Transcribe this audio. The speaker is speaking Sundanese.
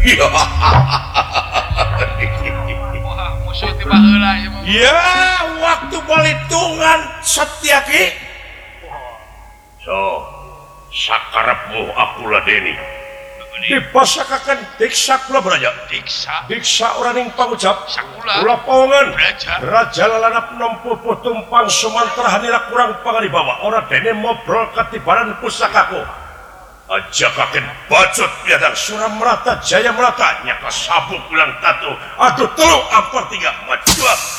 ya waktu perhitungan Satyaki so sakarepmu akulah Deni dipasakakan diksa kula beraja diksa orang yang pangucap kula pawangan raja lalanap nompo tumpang sumantra hanira kurang pangaribawa orang Deni mobrol katibaran pusakaku aja kaken bacot biadang surah merata jaya merata nyaka sabuk ulang tatu aduh teluk ampar tiga maju